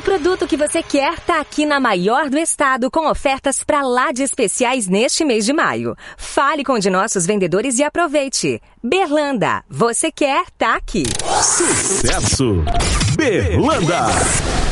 O produto que você quer tá aqui na maior do estado, com ofertas pra lá de especiais neste mês de maio. Fale com um de nossos vendedores e aproveite. Berlanda, você quer, tá aqui. Sucesso! Berlanda!